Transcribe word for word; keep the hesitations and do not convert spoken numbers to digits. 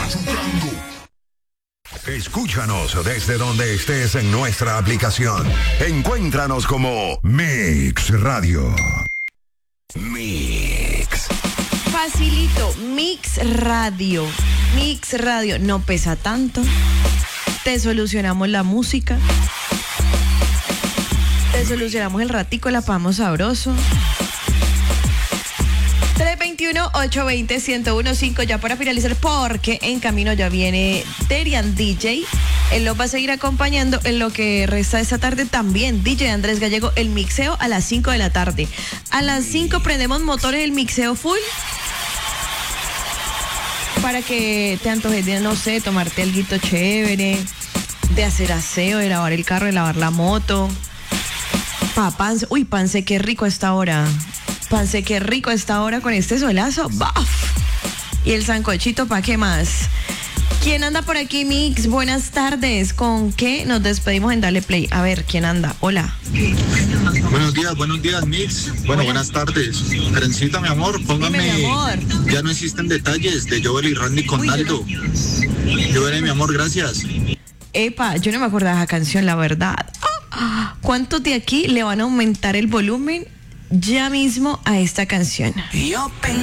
Escúchanos desde donde estés en nuestra aplicación. Encuéntranos como Mix Radio. Mix. Facilito, Mix Radio. Mix Radio no pesa tanto. Te solucionamos la música. Te solucionamos el ratico, la pagamos sabroso. tres dos uno, ocho dos cero, uno cero uno cinco ya para finalizar, porque en camino ya viene Derian D J. Él los va a seguir acompañando en lo que resta de esta tarde. También D J Andrés Gallego, el mixeo a las cinco de la tarde. A las cinco prendemos motores, el mixeo full, para que te antojes de, no sé, tomarte alguito chévere, de hacer aseo, de lavar el carro, de lavar la moto. Pa, Pance, uy, Pance, qué rico a esta hora. Pance, qué rico a esta hora con este solazo. ¡Baf! Y el sancochito, ¿pa' qué más? ¿Quién anda por aquí, Mix? Buenas tardes. ¿Con qué nos despedimos en Dale Play? A ver, ¿quién anda? Hola. Buenos días, buenos días, Mix. Bueno, buenas, buenas tardes. Karencita, mi amor, póngame. Dime, mi amor. Ya no existen detalles de Joel y Randy con Naldo. Joel, mi amor, gracias. Epa, yo no me acuerdo de esa canción, la verdad. ¿Cuántos de aquí le van a aumentar el volumen ya mismo a esta canción?